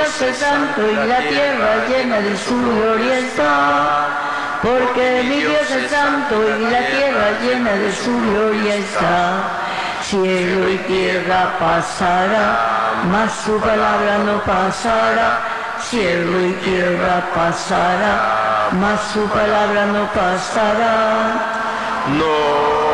Dios es santo y la tierra llena de su gloria está. Porque mi Dios es santo y la tierra llena de su gloria está. Cielo y tierra pasará, mas su palabra no pasará. Cielo y tierra pasará, mas su palabra no pasará. No